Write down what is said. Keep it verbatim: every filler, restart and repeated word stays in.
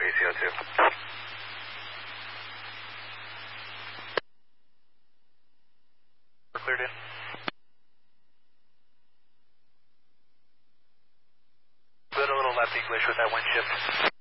C O two. We're cleared in. Good, a little left English with that wind shift.